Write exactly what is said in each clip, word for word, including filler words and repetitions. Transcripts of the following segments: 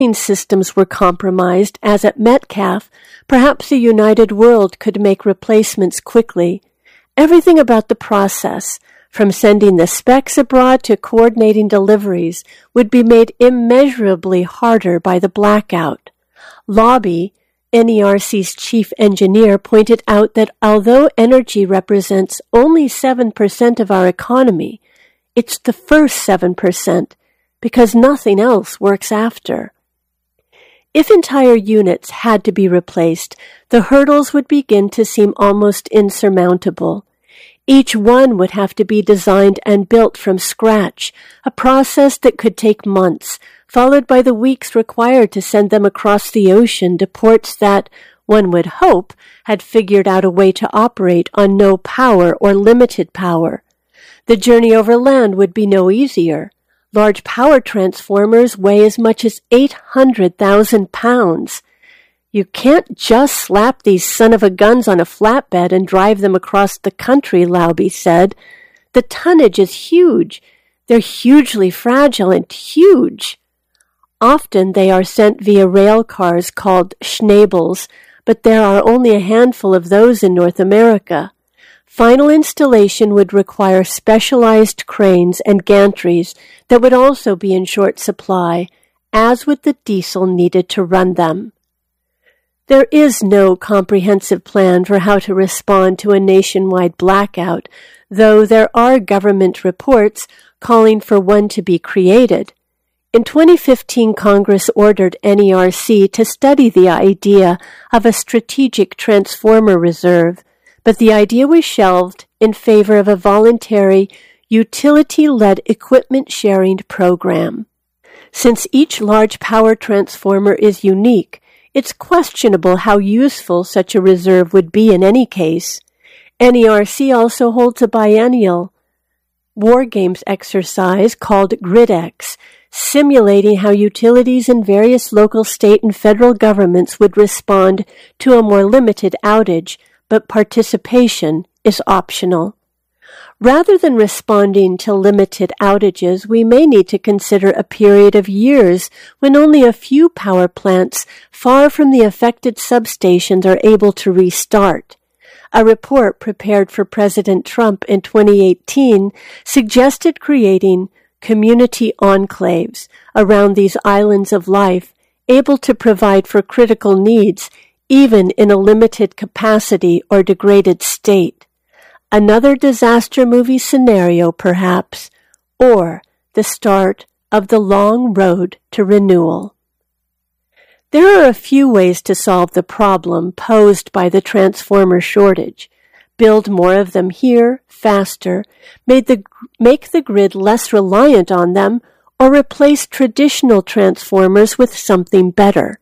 systems were compromised, as at Metcalfe, perhaps a united world could make replacements quickly. Everything about the process, from sending the specs abroad to coordinating deliveries, would be made immeasurably harder by the blackout. Lobby, N E R C's chief engineer, pointed out that although energy represents only seven percent of our economy, it's the first seven percent, because nothing else works after. If entire units had to be replaced, the hurdles would begin to seem almost insurmountable. Each one would have to be designed and built from scratch, a process that could take months, followed by the weeks required to send them across the ocean to ports that, one would hope, had figured out a way to operate on no power or limited power. The journey over land would be no easier. Large power transformers weigh as much as eight hundred thousand pounds. You can't just slap these son-of-a-guns on a flatbed and drive them across the country, Laube said. The tonnage is huge. They're hugely fragile and huge. Often they are sent via rail cars called Schnabels, but there are only a handful of those in North America. Final installation would require specialized cranes and gantries that would also be in short supply, as would the diesel needed to run them. There is no comprehensive plan for how to respond to a nationwide blackout, though there are government reports calling for one to be created. In twenty fifteen, Congress ordered N E R C to study the idea of a strategic transformer reserve, but the idea was shelved in favor of a voluntary, utility-led equipment sharing program. Since each large power transformer is unique, it's questionable how useful such a reserve would be in any case. N E R C also holds a biennial war games exercise called GridX, simulating how utilities in various local, state, and federal governments would respond to a more limited outage, but participation is optional. Rather than responding to limited outages, we may need to consider a period of years when only a few power plants far from the affected substations are able to restart. A report prepared for President Trump in twenty eighteen suggested creating community enclaves around these islands of life, able to provide for critical needs even in a limited capacity or degraded state. Another disaster movie scenario, perhaps, or the start of the long road to renewal. There are a few ways to solve the problem posed by the transformer shortage. Build more of them here, faster, made the, make the grid less reliant on them, or replace traditional transformers with something better.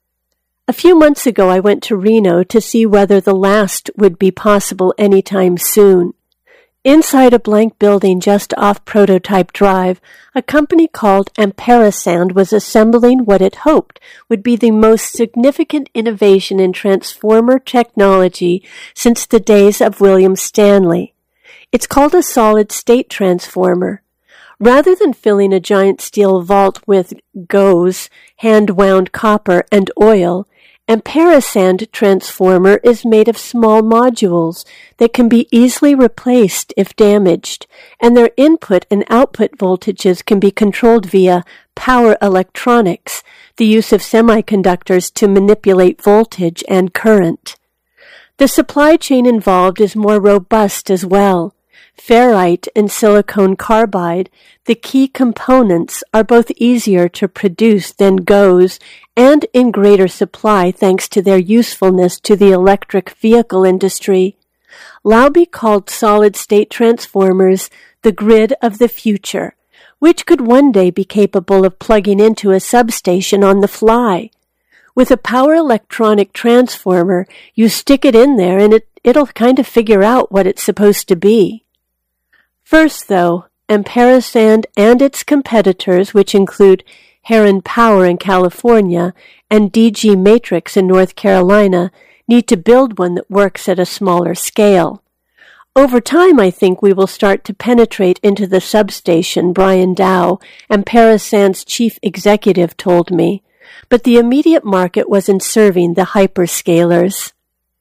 A few months ago, I went to Reno to see whether the last would be possible anytime soon. Inside a blank building just off Prototype Drive, a company called Amperisand was assembling what it hoped would be the most significant innovation in transformer technology since the days of William Stanley. It's called a solid-state transformer. Rather than filling a giant steel vault with G O Es, hand-wound copper, and oil, Amperisand transformer is made of small modules that can be easily replaced if damaged, and their input and output voltages can be controlled via power electronics, the use of semiconductors to manipulate voltage and current. The supply chain involved is more robust as well. Ferrite and silicon carbide, the key components, are both easier to produce than G O Es and in greater supply thanks to their usefulness to the electric vehicle industry. Laube called solid-state transformers the grid of the future, which could one day be capable of plugging into a substation on the fly. With a power electronic transformer, you stick it in there and it, it'll kind of figure out what it's supposed to be. First, though, Amperisand and its competitors, which include Heron Power in California and D G Matrix in North Carolina, need to build one that works at a smaller scale. Over time, I think we will start to penetrate into the substation, Brian Dow, Amperisand's chief executive, told me. but the immediate market was in serving the hyperscalers.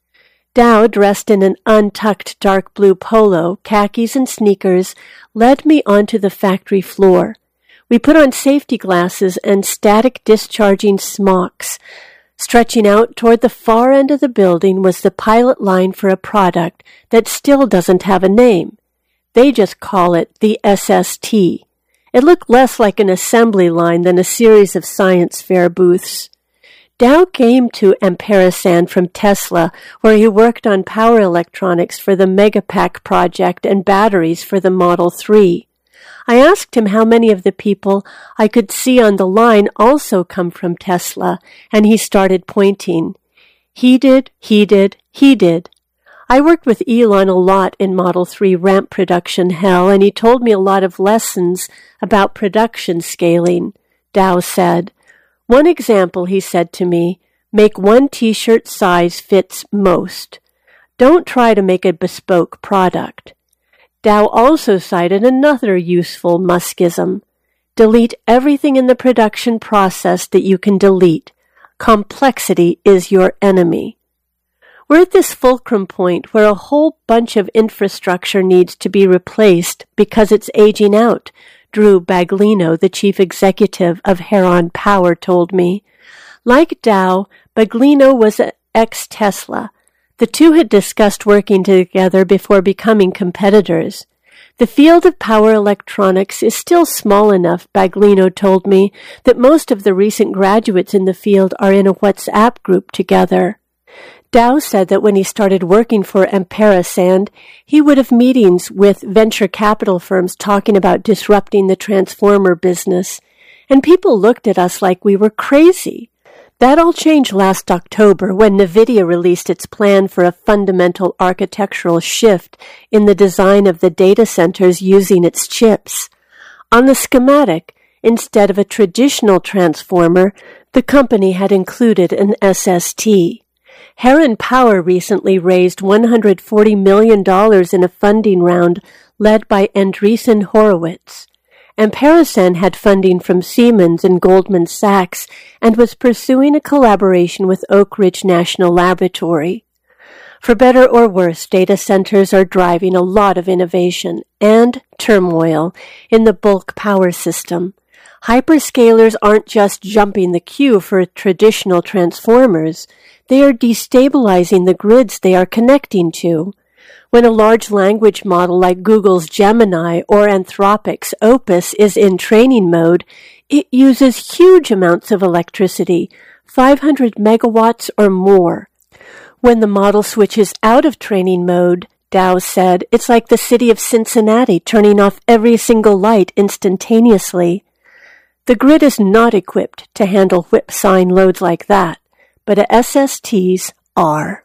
Dow, dressed in an untucked dark blue polo, khakis and sneakers, led me onto the factory floor. We put on safety glasses and static discharging smocks. Stretching out toward the far end of the building was the pilot line for a product that still doesn't have a name. They just call it the S S T. It looked less like an assembly line than a series of science fair booths. Dow came to Amperisand from Tesla, where he worked on power electronics for the Megapack project and batteries for the Model three. I asked him how many of the people I could see on the line also come from Tesla, and he started pointing. He did, he did, he did. I worked with Elon a lot in Model three ramp production hell, and he told me a lot of lessons about production scaling, Dow said. One example, he said to me, make one t-shirt size fits most. Don't try to make a bespoke product. Dow also cited another useful Muskism. Delete everything in the production process that you can delete. Complexity is your enemy. We're at this fulcrum point where a whole bunch of infrastructure needs to be replaced because it's aging out, Drew Baglino, the chief executive of Heron Power, told me. Like Dow, Baglino was an ex-Tesla. The two had discussed working together before becoming competitors. The field of power electronics is still small enough, Baglino told me, that most of the recent graduates in the field are in a WhatsApp group together. Dow said that when he started working for Amperisand, he would have meetings with venture capital firms talking about disrupting the transformer business, and people looked at us like we were crazy. That all changed last October when NVIDIA released its plan for a fundamental architectural shift in the design of the data centers using its chips. On the schematic, instead of a traditional transformer, the company had included an S S T. Heron Power recently raised one hundred forty million dollars in a funding round led by Andreessen Horowitz. Amperisand had funding from Siemens and Goldman Sachs and was pursuing a collaboration with Oak Ridge National Laboratory. For better or worse, data centers are driving a lot of innovation and turmoil in the bulk power system. Hyperscalers aren't just jumping the queue for traditional transformers. They are destabilizing the grids they are connecting to. When a large language model like Google's Gemini or Anthropic's Opus is in training mode, it uses huge amounts of electricity, five hundred megawatts or more. When the model switches out of training mode, Dow said, it's like the city of Cincinnati turning off every single light instantaneously. The grid is not equipped to handle whip-sign loads like that, but S S Ts are.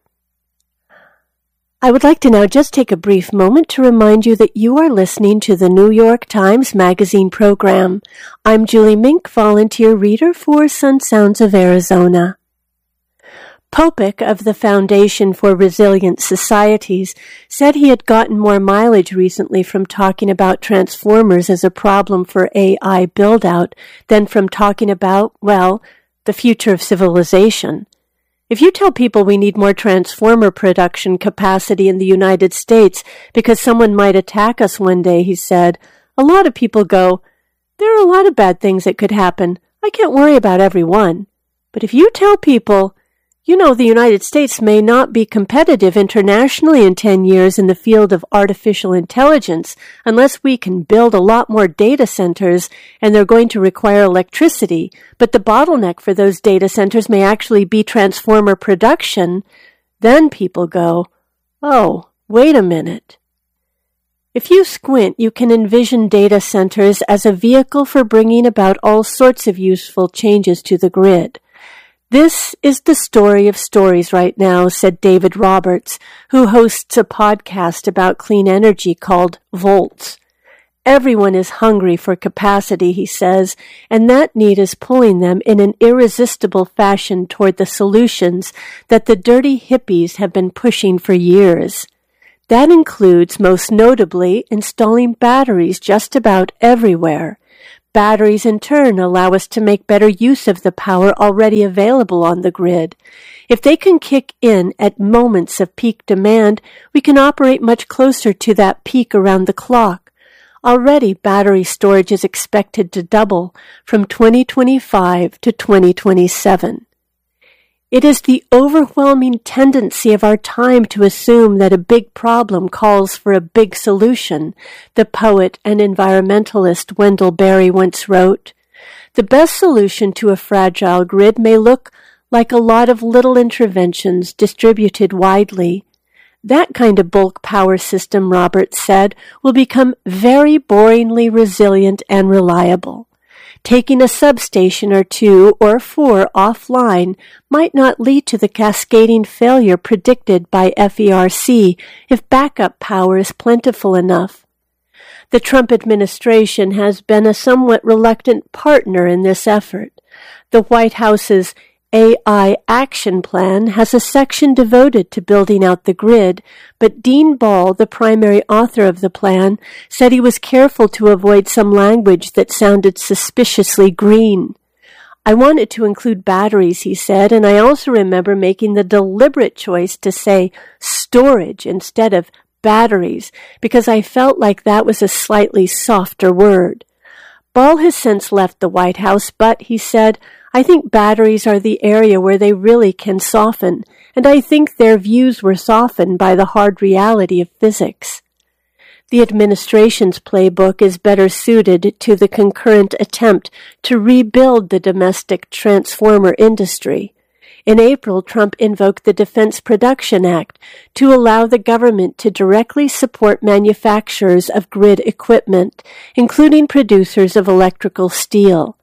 I would like to now just take a brief moment to remind you that you are listening to the New York Times Magazine program. I'm Julie Mink, volunteer reader for Sun Sounds of Arizona. Popek of the Foundation for Resilient Societies said he had gotten more mileage recently from talking about transformers as a problem for A I build-out than from talking about, well, the future of civilization. If you tell people we need more transformer production capacity in the United States because someone might attack us one day, he said, a lot of people go, there are a lot of bad things that could happen. I can't worry about every one. But if you tell people, you know, the United States may not be competitive internationally in ten years in the field of artificial intelligence unless we can build a lot more data centers and they're going to require electricity, but the bottleneck for those data centers may actually be transformer production, then people go, oh, wait a minute. If you squint, you can envision data centers as a vehicle for bringing about all sorts of useful changes to the grid. This is the story of stories right now, said David Roberts, who hosts a podcast about clean energy called Volts. Everyone is hungry for capacity, he says, and that need is pulling them in an irresistible fashion toward the solutions that the dirty hippies have been pushing for years. That includes, most notably, installing batteries just about everywhere. Batteries in turn allow us to make better use of the power already available on the grid. If they can kick in at moments of peak demand, we can operate much closer to that peak around the clock. Already, battery storage is expected to double from twenty twenty-five to twenty twenty-seven. It is the overwhelming tendency of our time to assume that a big problem calls for a big solution, the poet and environmentalist Wendell Berry once wrote. The best solution to a fragile grid may look like a lot of little interventions distributed widely. That kind of bulk power system, Roberts said, will become very boringly resilient and reliable. Taking a substation or two or four offline might not lead to the cascading failure predicted by F E R C if backup power is plentiful enough. The Trump administration has been a somewhat reluctant partner in this effort. The White House's A I Action Plan has a section devoted to building out the grid, but Dean Ball, the primary author of the plan, said he was careful to avoid some language that sounded suspiciously green. I wanted to include batteries, he said, and I also remember making the deliberate choice to say storage instead of batteries, because I felt like that was a slightly softer word. Ball has since left the White House, but, he said, I think batteries are the area where they really can soften, and I think their views were softened by the hard reality of physics. The administration's playbook is better suited to the concurrent attempt to rebuild the domestic transformer industry. In April, Trump invoked the Defense Production Act to allow the government to directly support manufacturers of grid equipment, including producers of electrical steel.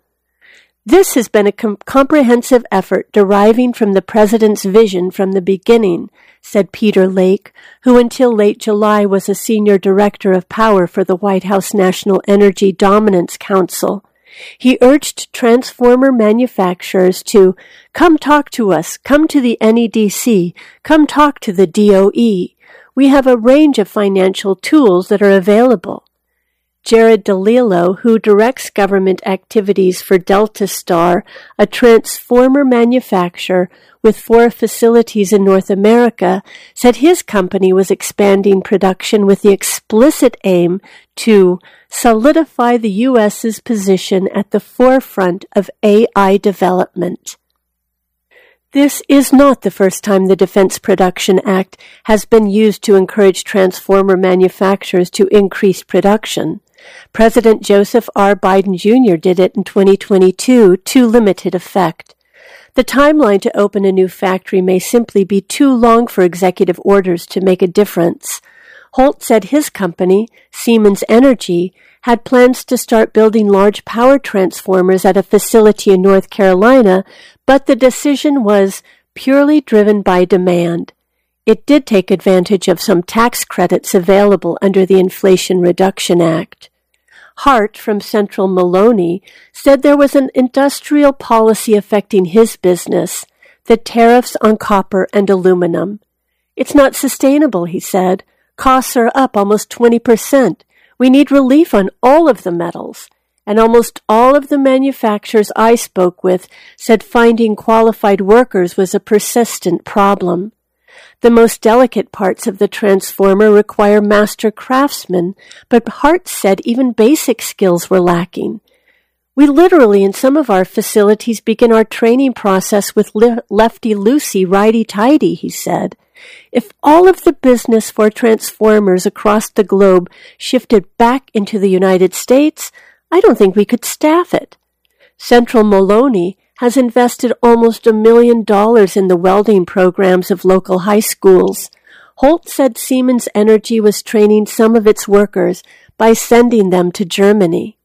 This has been a com- comprehensive effort deriving from the president's vision from the beginning, said Peter Lake, who until late July was a senior director of power for the White House National Energy Dominance Council. He urged transformer manufacturers to come talk to us, come to the N E D C, come talk to the D O E. We have a range of financial tools that are available. Jared DeLillo, who directs government activities for Delta Star, a transformer manufacturer with four facilities in North America, said his company was expanding production with the explicit aim to solidify the U S's position at the forefront of A I development. This is not the first time the Defense Production Act has been used to encourage transformer manufacturers to increase production. President Joseph R. Biden Junior did it in twenty twenty-two to limited effect. The timeline to open a new factory may simply be too long for executive orders to make a difference. Holt said his company, Siemens Energy, had plans to start building large power transformers at a facility in North Carolina, but the decision was purely driven by demand. It did take advantage of some tax credits available under the Inflation Reduction Act. Hart from Central Maloney said there was an industrial policy affecting his business, the tariffs on copper and aluminum. It's not sustainable, he said. Costs are up almost twenty percent. We need relief on all of the metals. And almost all of the manufacturers I spoke with said finding qualified workers was a persistent problem. The most delicate parts of the transformer require master craftsmen, but Hart said even basic skills were lacking. We literally, in some of our facilities, begin our training process with li- lefty-loosey, righty-tighty, he said. If all of the business for transformers across the globe shifted back into the United States, I don't think we could staff it. Central Maloney has invested almost a million dollars in the welding programs of local high schools. Holt said Siemens Energy was training some of its workers by sending them to Germany.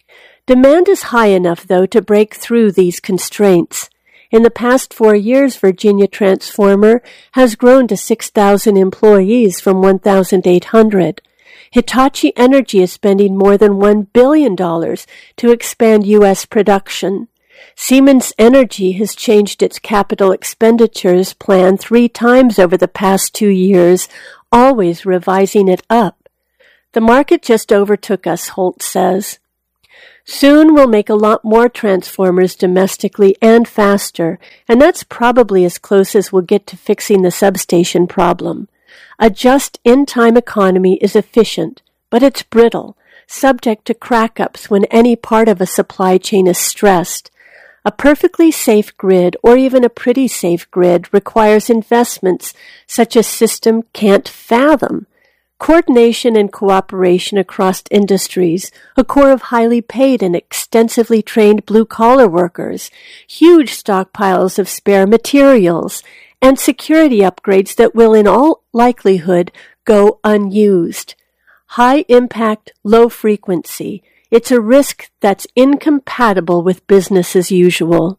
Demand is high enough, though, to break through these constraints. In the past four years, Virginia Transformer has grown to six thousand employees from one thousand eight hundred. Hitachi Energy is spending more than one billion dollars to expand U S production. Siemens Energy has changed its capital expenditures plan three times over the past two years, always revising it up. The market just overtook us, Holt says. Soon we'll make a lot more transformers domestically and faster, and that's probably as close as we'll get to fixing the substation problem. A just-in-time economy is efficient, but it's brittle, subject to crack-ups when any part of a supply chain is stressed. A perfectly safe grid, or even a pretty safe grid, requires investments such a system can't fathom. Coordination and cooperation across industries, a corps of highly paid and extensively trained blue-collar workers, huge stockpiles of spare materials, and security upgrades that will in all likelihood go unused. High impact, low frequency. It's a risk that's incompatible with business as usual.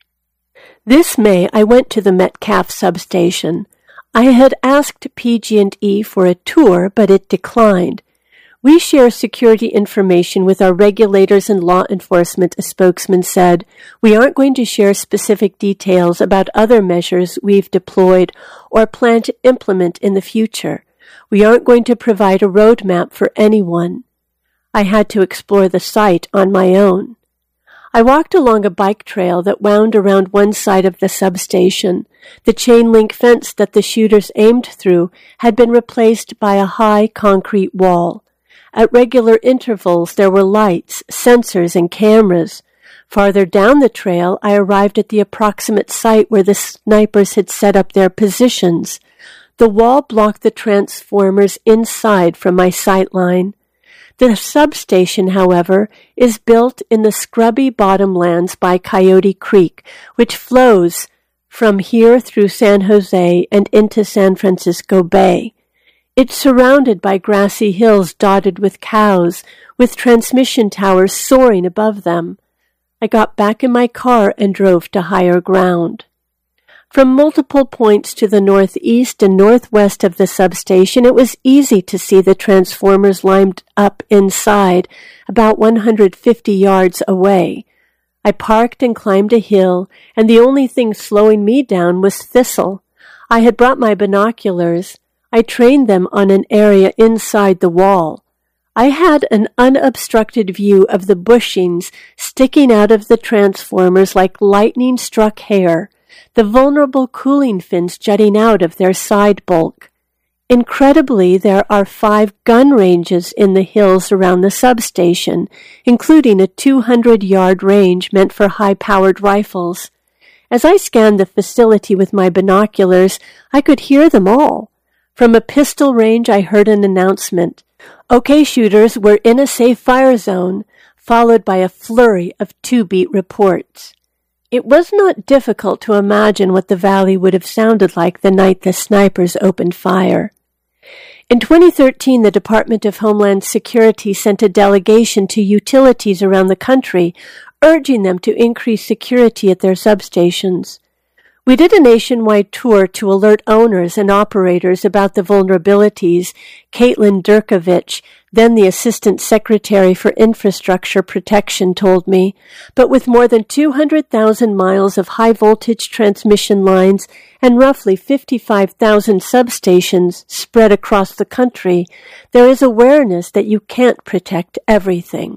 This May, I went to the Metcalfe substation. I had asked P G and E for a tour, but it declined. We share security information with our regulators and law enforcement, a spokesman said. We aren't going to share specific details about other measures we've deployed or plan to implement in the future. We aren't going to provide a roadmap for anyone. I had to explore the site on my own. I walked along a bike trail that wound around one side of the substation. The chain-link fence that the shooters aimed through had been replaced by a high concrete wall. At regular intervals there were lights, sensors, and cameras. Farther down the trail I arrived at the approximate site where the snipers had set up their positions. The wall blocked the transformers inside from my sight line. The substation, however, is built in the scrubby bottomlands by Coyote Creek, which flows from here through San Jose and into San Francisco Bay. It's surrounded by grassy hills dotted with cows, with transmission towers soaring above them. I got back in my car and drove to higher ground. From multiple points to the northeast and northwest of the substation, it was easy to see the transformers lined up inside, about one hundred fifty yards away. I parked and climbed a hill, and the only thing slowing me down was Thistle. I had brought my binoculars. I trained them on an area inside the wall. I had an unobstructed view of the bushings sticking out of the transformers like lightning-struck hair, the vulnerable cooling fins jutting out of their side bulk. Incredibly, there are five gun ranges in the hills around the substation, including a two hundred yard range meant for high-powered rifles. As I scanned the facility with my binoculars, I could hear them all. From a pistol range, I heard an announcement. "Okay, shooters, we're in a safe fire zone," followed by a flurry of two-beat reports. It was not difficult to imagine what the valley would have sounded like the night the snipers opened fire. In twenty thirteen, the Department of Homeland Security sent a delegation to utilities around the country, urging them to increase security at their substations. We did a nationwide tour to alert owners and operators about the vulnerabilities. Caitlin Durkovich, then the Assistant Secretary for Infrastructure Protection, told me. But with more than two hundred thousand miles of high-voltage transmission lines and roughly fifty-five thousand substations spread across the country, there is awareness that you can't protect everything.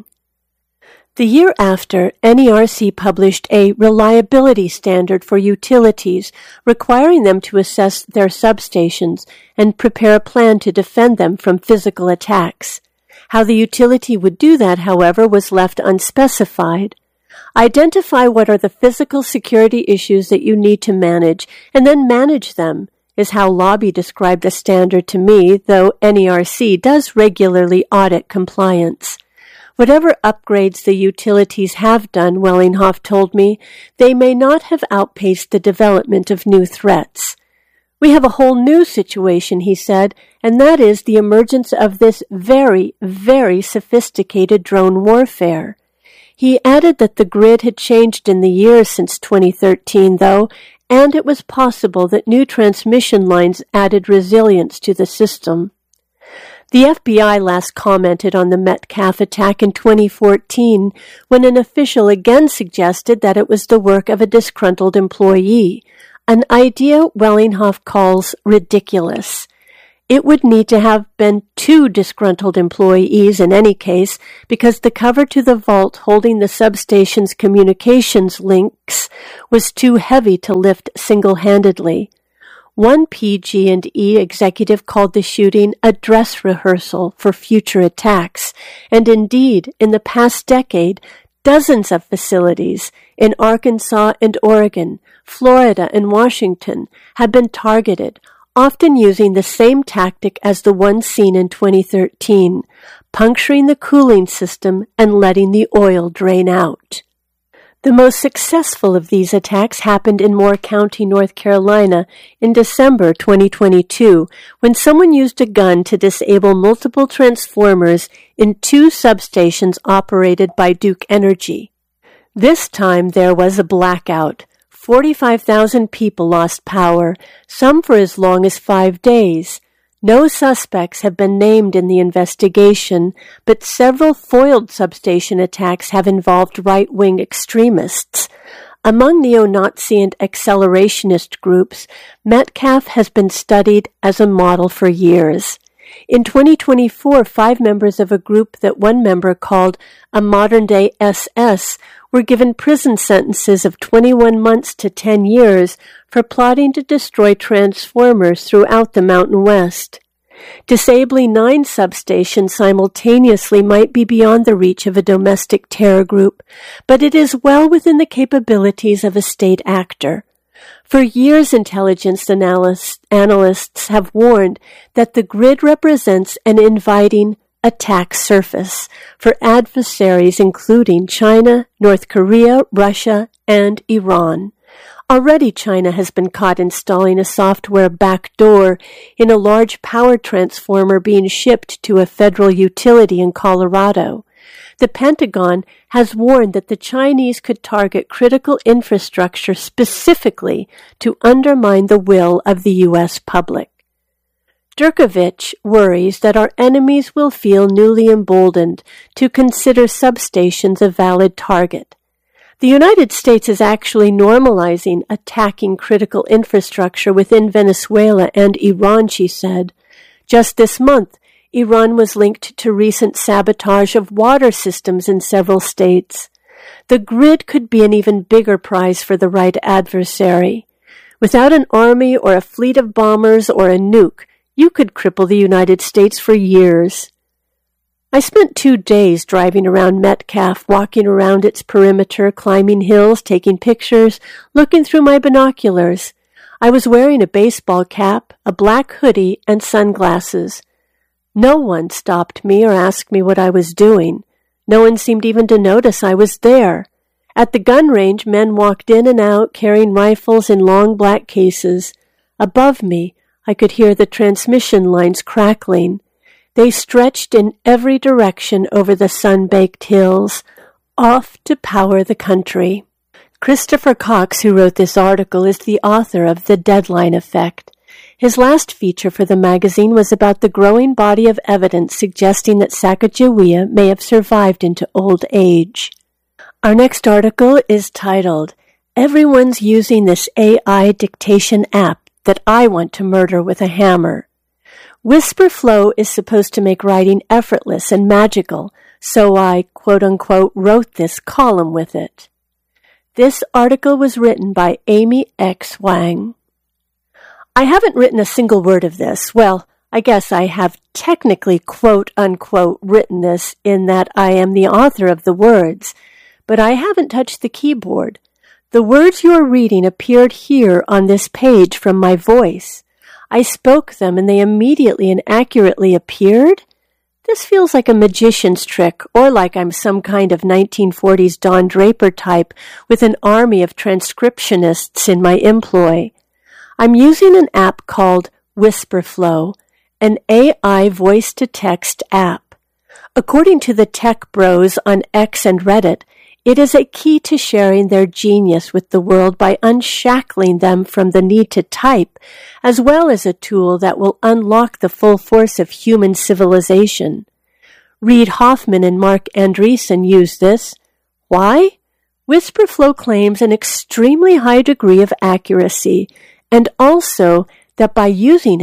The year after, N E R C published a reliability standard for utilities, requiring them to assess their substations and prepare a plan to defend them from physical attacks. How the utility would do that, however, was left unspecified. Identify what are the physical security issues that you need to manage, and then manage them, is how Lobby described the standard to me, though N E R C does regularly audit compliance. Whatever upgrades the utilities have done, Wellinghoff told me, they may not have outpaced the development of new threats. We have a whole new situation, he said, and that is the emergence of this very, very sophisticated drone warfare. He added that the grid had changed in the years since twenty thirteen, though, and it was possible that new transmission lines added resilience to the system. The F B I last commented on the Metcalfe attack in twenty fourteen, when an official again suggested that it was the work of a disgruntled employee, an idea Wellinghoff calls ridiculous. It would need to have been two disgruntled employees in any case, because the cover to the vault holding the substation's communications links was too heavy to lift single-handedly. One P G and E executive called the shooting a dress rehearsal for future attacks, and indeed, in the past decade, dozens of facilities in Arkansas and Oregon, Florida and Washington have been targeted, often using the same tactic as the one seen in twenty thirteen, puncturing the cooling system and letting the oil drain out. The most successful of these attacks happened in Moore County, North Carolina, in December twenty twenty-two, when someone used a gun to disable multiple transformers in two substations operated by Duke Energy. This time there was a blackout. forty-five thousand people lost power, some for as long as five days. No suspects have been named in the investigation, but several foiled substation attacks have involved right-wing extremists. Among neo-Nazi and accelerationist groups, Metcalf has been studied as a model for years. In twenty twenty-four, five members of a group that one member called a modern-day S S were given prison sentences of twenty-one months to ten years for plotting to destroy transformers throughout the Mountain West. Disabling nine substations simultaneously might be beyond the reach of a domestic terror group, but it is well within the capabilities of a state actor. For years, intelligence analysts, analysts have warned that the grid represents an inviting attack surface for adversaries including China, North Korea, Russia, and Iran. Already China has been caught installing a software backdoor in a large power transformer being shipped to a federal utility in Colorado. The Pentagon has warned that the Chinese could target critical infrastructure specifically to undermine the will of the U S public. Durkovich worries that our enemies will feel newly emboldened to consider substations a valid target. The United States is actually normalizing attacking critical infrastructure within Venezuela and Iran, she said. Just this month, Iran was linked to recent sabotage of water systems in several states. The grid could be an even bigger prize for the right adversary. Without an army or a fleet of bombers or a nuke, you could cripple the United States for years. I spent two days driving around Metcalf, walking around its perimeter, climbing hills, taking pictures, looking through my binoculars. I was wearing a baseball cap, a black hoodie, and sunglasses. No one stopped me or asked me what I was doing. No one seemed even to notice I was there. At the gun range, men walked in and out, carrying rifles in long black cases. Above me, I could hear the transmission lines crackling. They stretched in every direction over the sun-baked hills, off to power the country. Christopher Cox, who wrote this article, is the author of The Deadline Effect. His last feature for the magazine was about the growing body of evidence suggesting that Sacagawea may have survived into old age. Our next article is titled, Everyone's Using This A I Dictation App That I Want to Murder with a Hammer. WhisperFlow is supposed to make writing effortless and magical, so I, quote-unquote, wrote this column with it. This article was written by Amy X. Wang. I haven't written a single word of this. Well, I guess I have technically, quote-unquote, written this in that I am the author of the words, but I haven't touched the keyboard. The words you are reading appeared here on this page from my voice. I spoke them and they immediately and accurately appeared? This feels like a magician's trick, or like I'm some kind of nineteen forties Don Draper type with an army of transcriptionists in my employ. I'm using an app called WhisperFlow, an A I voice-to-text app. According to the tech bros on X and Reddit, it is a key to sharing their genius with the world by unshackling them from the need to type, as well as a tool that will unlock the full force of human civilization. Reid Hoffman and Mark Andreessen use this. Why? WhisperFlow claims an extremely high degree of accuracy, and also that by using it,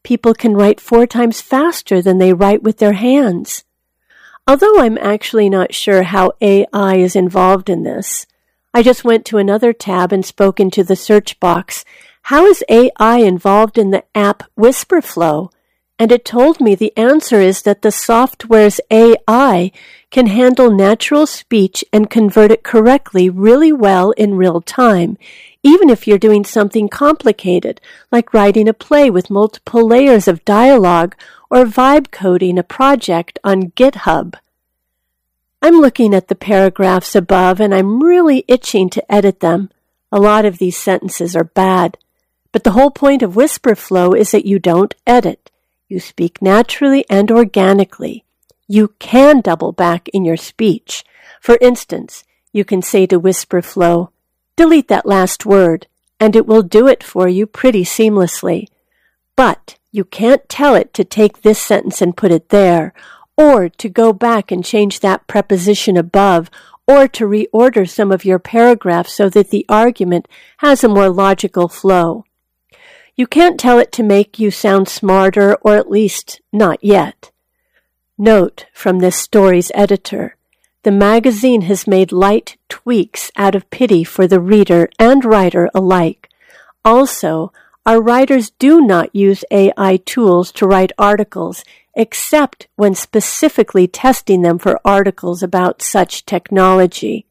people can write four times faster than they write with their hands. Although I'm actually not sure how A I is involved in this, I just went to another tab and spoke into the search box, "How is A I involved in the app WhisperFlow?" And it told me the answer is that the software's A I can handle natural speech and convert it correctly really well in real time, even if you're doing something complicated, like writing a play with multiple layers of dialogue or vibe coding a project on GitHub. I'm looking at the paragraphs above and I'm really itching to edit them. A lot of these sentences are bad, but the whole point of WhisperFlow is that you don't edit. You speak naturally and organically. You can double back in your speech. For instance, you can say to WhisperFlow, "Delete that last word," and it will do it for you pretty seamlessly. But you can't tell it to take this sentence and put it there, or to go back and change that preposition above, or to reorder some of your paragraphs so that the argument has a more logical flow. You can't tell it to make you sound smarter, or at least not yet. Note from this story's editor, the magazine has made light tweaks out of pity for the reader and writer alike. Also, our writers do not use A I tools to write articles, except when specifically testing them for articles about such technology.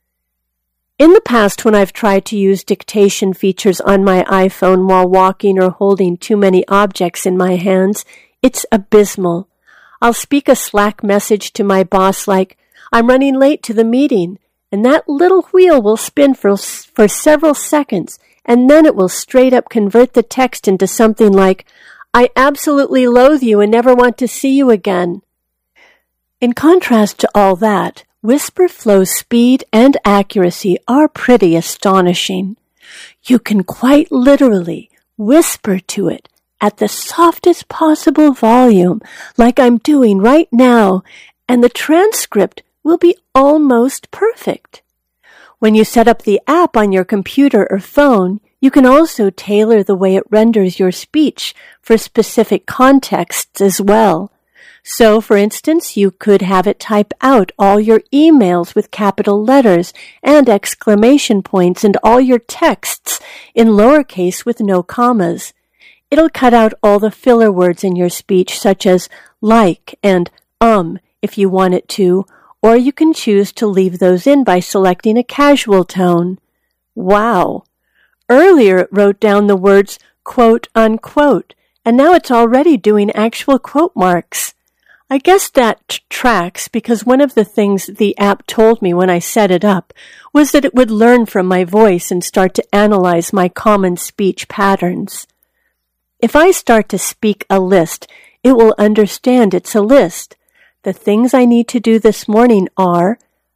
In the past, when I've tried to use dictation features on my iPhone while walking or holding too many objects in my hands, it's abysmal. I'll speak a Slack message to my boss like, "I'm running late to the meeting," and that little wheel will spin for, for several seconds, and then it will straight up convert the text into something like, "I absolutely loathe you and never want to see you again." In contrast to all that, WhisperFlow's speed and accuracy are pretty astonishing. You can quite literally whisper to it at the softest possible volume, like I'm doing right now, and the transcript will be almost perfect. When you set up the app on your computer or phone, you can also tailor the way it renders your speech for specific contexts as well. So, for instance, you could have it type out all your emails with capital letters and exclamation points and all your texts in lowercase with no commas. It'll cut out all the filler words in your speech, such as like and um, if you want it to, or you can choose to leave those in by selecting a casual tone. Wow! Earlier it wrote down the words quote unquote, and now it's already doing actual quote marks. I guess that t- tracks because one of the things the app told me when I set it up was that it would learn from my voice and start to analyze my common speech patterns. If I start to speak a list, it will understand it's a list. The things I need to do this morning are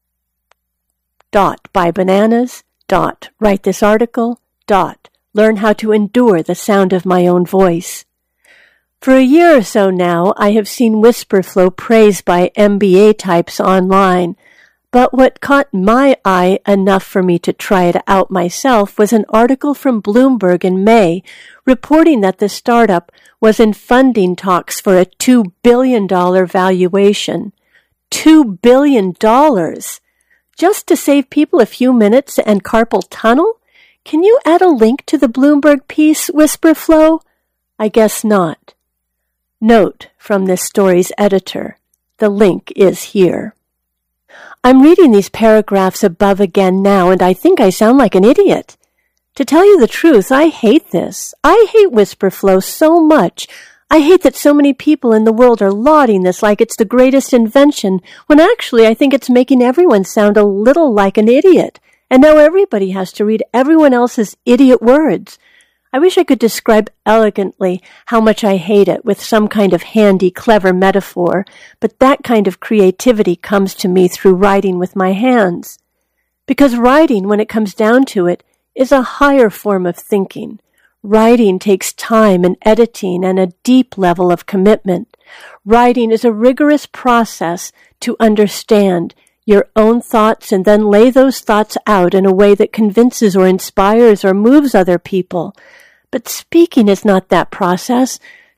dot, buy bananas, dot, write this article, dot, learn how to endure the sound of my own voice. For a year or so now, I have seen WhisperFlow praised by M B A types online, but what caught my eye enough for me to try it out myself was an article from Bloomberg in May reporting that the startup was in funding talks for a two billion dollars valuation. two billion dollars! Just to save people a few minutes and carpal tunnel? Can you add a link to the Bloomberg piece, WhisperFlow? I guess not. Note from this story's editor, the link is here. I'm reading these paragraphs above again now, and I think I sound like an idiot. To tell you the truth, I hate this. I hate WhisperFlow so much. I hate that so many people in the world are lauding this like it's the greatest invention, when actually I think it's making everyone sound a little like an idiot. And now everybody has to read everyone else's idiot words. I wish I could describe elegantly how much I hate it with some kind of handy, clever metaphor, but that kind of creativity comes to me through writing with my hands. Because writing, when it comes down to it, is a higher form of thinking. Writing takes time and editing and a deep level of commitment. Writing is a rigorous process to understand your own thoughts and then lay those thoughts out in a way that convinces or inspires or moves other people. But speaking is not that process.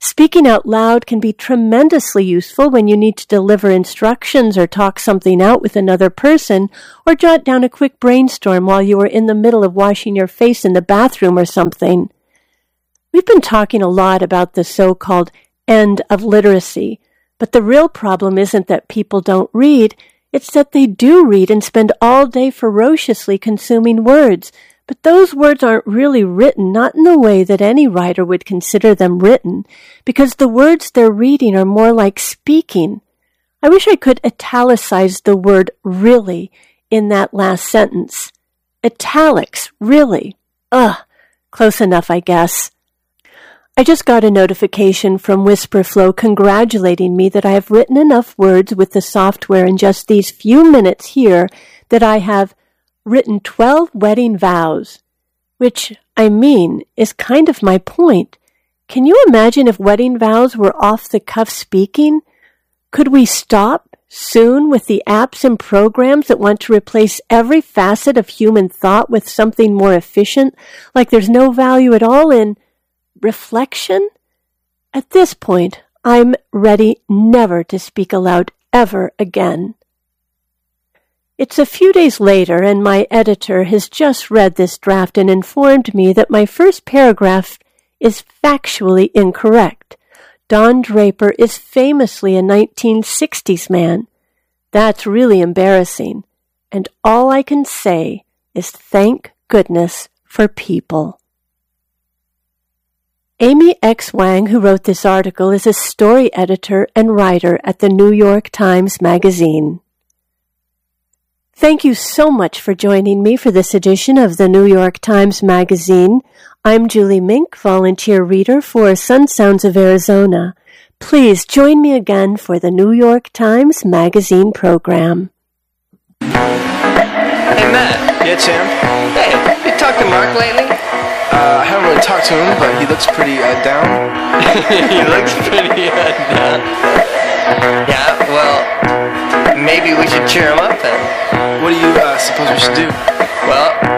Speaking out loud can be tremendously useful when you need to deliver instructions or talk something out with another person or jot down a quick brainstorm while you are in the middle of washing your face in the bathroom or something. We've been talking a lot about the so-called end of literacy, but the real problem isn't that people don't read, it's that they do read and spend all day ferociously consuming words. But those words aren't really written, not in the way that any writer would consider them written, because the words they're reading are more like speaking. I wish I could italicize the word really in that last sentence. Italics, really. Ugh, close enough, I guess. I just got a notification from Whisperflow congratulating me that I have written enough words with the software in just these few minutes here that I have written twelve wedding vows, which, I mean, is kind of my point. Can you imagine if wedding vows were off-the-cuff speaking? Could we stop soon with the apps and programs that want to replace every facet of human thought with something more efficient, like there's no value at all in reflection? At this point, I'm ready never to speak aloud ever again. It's a few days later, and my editor has just read this draft and informed me that my first paragraph is factually incorrect. Don Draper is famously a nineteen sixties man. That's really embarrassing, and all I can say is thank goodness for people. Amy X. Wang, who wrote this article, is a story editor and writer at the New York Times Magazine. Thank you so much for joining me for this edition of the New York Times Magazine. I'm Julie Mink, volunteer reader for Sun Sounds of Arizona. Please join me again for the New York Times Magazine program. Hey, Matt. Yeah, Tim? Hey, you talked to Mark lately? Uh, I haven't really talked to him, but he looks pretty uh, down. He looks pretty uh, down. Yeah, well, maybe we should cheer him up then. What do you uh, suppose we should do? Well,